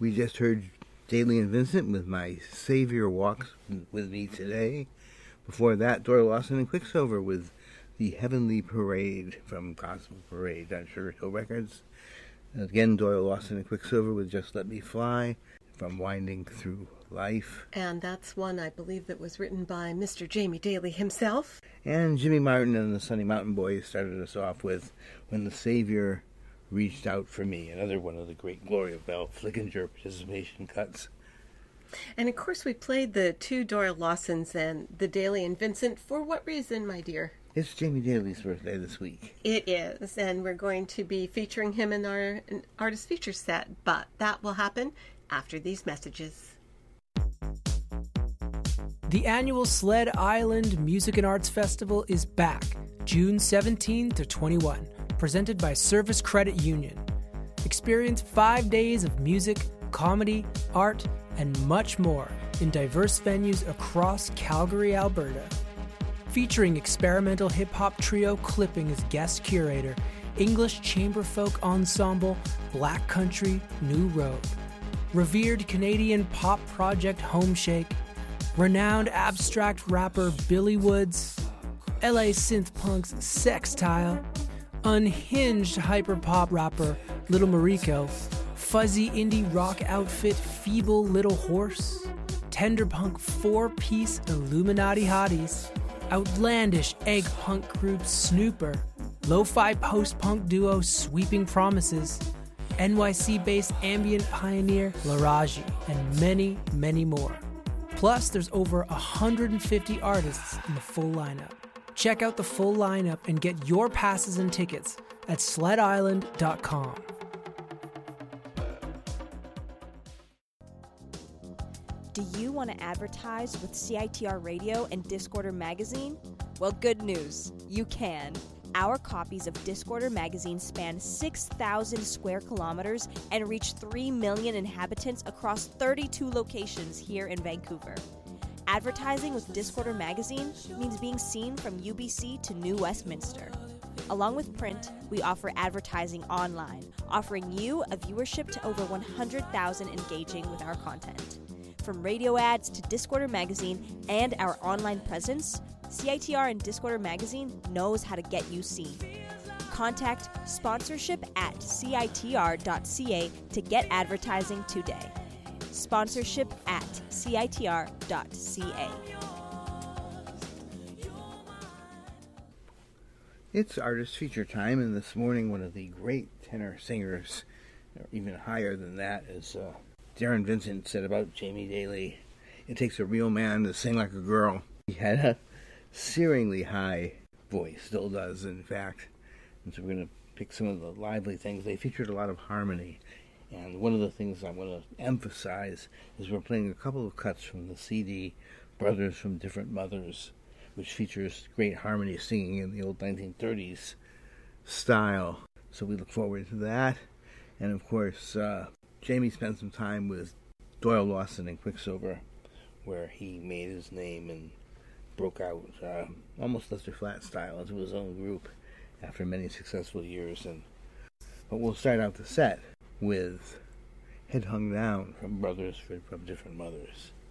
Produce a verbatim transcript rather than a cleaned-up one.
We just heard Daly and Vincent with My Savior Walks With Me Today. Before that, Doyle Lawson and Quicksilver with The Heavenly Parade from Gospel Parade on Sugar Hill Records. Again, Doyle Lawson and Quicksilver with Just Let Me Fly from Winding Through Life. And that's one, I believe, that was written by Mister Jamie Daly himself. And Jimmy Martin and the Sunny Mountain Boys started us off with When the Savior Reached Out for Me, another one of the great Gloria Bell Flickinger participation cuts. And of course we played the two Doyle Lawsons and the Daly and Vincent. For what reason, my dear? It's Jamie Daly's birthday this week. It is, and we're going to be featuring him in our artist feature set, but that will happen after these messages. The annual Sled Island Music and Arts Festival is back, June seventeenth to twenty-first, presented by Service Credit Union. Experience five days of music, comedy, art, and much more in diverse venues across Calgary, Alberta. Featuring experimental hip-hop trio Clipping as guest curator, English chamber folk ensemble Black Country New Road, revered Canadian pop project Homeshake, renowned abstract rapper Billy Woods, L A synth punks Sextile, unhinged hyperpop rapper Little Mariko, fuzzy indie rock outfit Feeble Little Horse, tender punk four-piece Illuminati Hotties, outlandish egg punk group Snooper, lo-fi post-punk duo Sweeping Promises, N Y C-based ambient pioneer Laraji, and many, many more. Plus, there's over one hundred fifty artists in the full lineup. Check out the full lineup and get your passes and tickets at sled island dot com. Do you want to advertise with C I T R Radio and Discorder Magazine? Well, good news. You can. Our copies of Discorder Magazine span six thousand square kilometers and reach three million inhabitants across thirty-two locations here in Vancouver. Advertising with Discorder Magazine means being seen from U B C to New Westminster. Along with print, we offer advertising online, offering you a viewership to over one hundred thousand engaging with our content. From radio ads to Discorder Magazine and our online presence, C I T R and Discorder Magazine knows how to get you seen. Contact sponsorship at C I T R dot C A to get advertising today. Sponsorship at C I T R dot C A. It's artist feature time, and this morning one of the great tenor singers, or even higher than that, is uh, Darren Vincent said about Jamie Daly. It takes a real man to sing like a girl. He had a searingly high voice, still does, in fact. And so we're going to pick some of the lively things. They featured a lot of harmony. And one of the things I want to emphasize is we're playing a couple of cuts from the C D Brothers from Different Mothers, which features great harmony singing in the old nineteen thirties style. So we look forward to that. And of course, uh, Jamie spent some time with Doyle Lawson and Quicksilver, where he made his name and broke out uh, almost Lester Flatt style into his own group after many successful years. And but we'll start out the set with Head Hung Down from Brothers from Different Mothers.